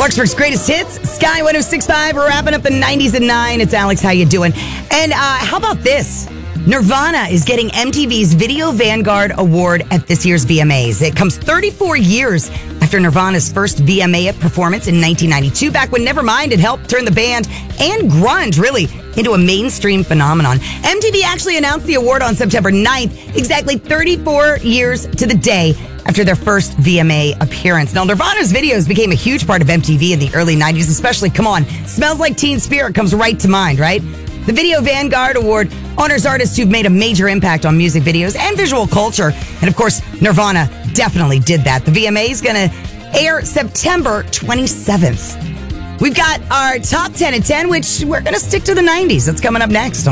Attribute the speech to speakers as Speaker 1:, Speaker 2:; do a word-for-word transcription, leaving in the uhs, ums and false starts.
Speaker 1: Clarksburg's greatest hits, Sky one oh six point five. We're wrapping up the nineties at nine. It's Alex. How you doing? And uh, how about this? Nirvana is getting M T V's Video Vanguard Award at this year's V M As. It comes thirty-four years after Nirvana's first V M A performance in nineteen ninety-two, back when Nevermind had helped turn the band and grunge, really, into a mainstream phenomenon. M T V actually announced the award on September ninth, exactly thirty-four years to the day after their first V M A appearance. Now, Nirvana's videos became a huge part of M T V in the early nineties, especially, come on, Smells Like Teen Spirit comes right to mind, right? The Video Vanguard Award honors artists who've made a major impact on music videos and visual culture. And of course, Nirvana definitely did that. The V M A is going to air September twenty-seventh. We've got our top ten at ten, which we're going to stick to the nineties. That's coming up next.